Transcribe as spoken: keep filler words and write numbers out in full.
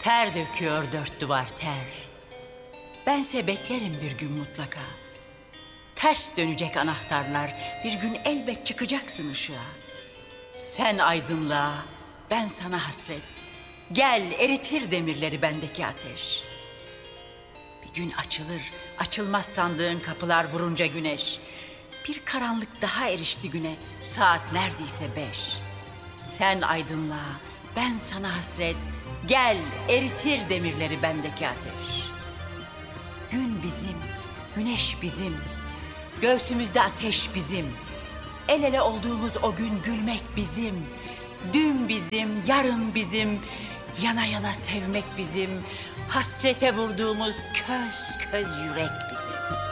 Ter döküyor dört duvar ter. Bense beklerim bir gün mutlaka. Ters dönecek anahtarlar, bir gün elbet çıkacaksın ışığa. Sen aydınlığa, ben sana hasret. Gel eritir demirleri bendeki ateş. Bir gün açılır, açılmaz sandığın kapılar vurunca güneş. Bir karanlık daha erişti güne, saat neredeyse beş. Sen aydınlığa, ben sana hasret. Gel eritir demirleri bendeki ateş. Gün bizim, güneş bizim. Göğsümüzde ateş bizim. El ele olduğumuz o gün gülmek bizim. Dün bizim, yarın bizim. Yana yana sevmek bizim. Hasrete vurduğumuz köz köz yürek bizim.